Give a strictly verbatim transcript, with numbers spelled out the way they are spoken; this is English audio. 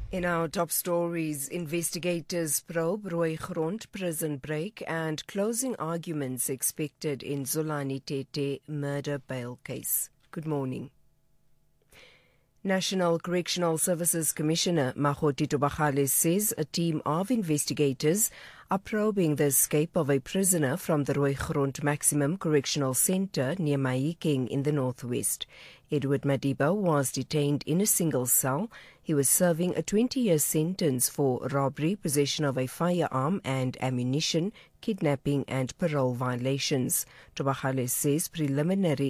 In our top stories, investigators probe Roy Grond prison break and closing arguments expected in Zolani Tete murder bail case. Good morning. National Correctional Services Commissioner Makgothi Tobagale says a team of investigators are probing the escape of a prisoner from the Roy Grond Maximum Correctional Centre near Mahikeng in the northwest. Edward Madiba was detained in a single cell. He was serving a twenty-year sentence for robbery, possession of a firearm and ammunition, kidnapping and parole violations. Tobagale says preliminary